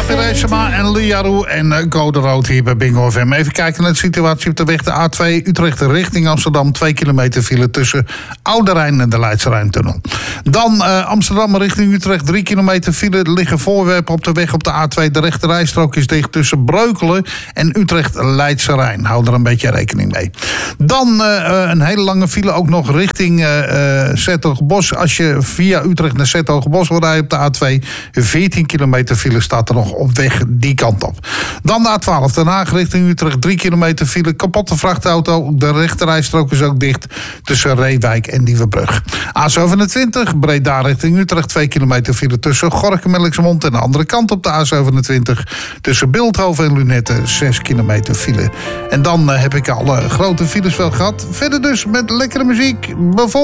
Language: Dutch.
Beresema en Liaru en Code Rood hier bij Bingo FM. Even kijken naar de situatie op de weg. De A2 Utrecht richting Amsterdam. 2 kilometer file tussen Oude Rijn en de Leidse Rijntunnel. Dan Amsterdam richting Utrecht. 3 kilometer file. Er liggen voorwerpen op de weg op de A2. De rechte rijstrook is dicht tussen Breukelen en Utrecht Leidse Rijn. Hou er een beetje rekening mee. Dan een hele lange file ook nog richting Zetogenbosch. Als je via Utrecht naar Zetogenbosch wil rijden op de A2. 14 kilometer file staat er nog op weg die kant op. Dan de A12 Den Haag richting Utrecht. 3 kilometer file. Kapotte vrachtauto. De rechterrijstrook is ook dicht tussen Reewijk en Nieuwebrug. A27 Breda richting Utrecht. 2 kilometer file tussen Gorinchem en Lexmond. En de andere kant op de A27 tussen Bilthoven en Lunette. 6 kilometer file. En dan heb ik alle grote files wel gehad. Verder dus met lekkere muziek. Bijvoorbeeld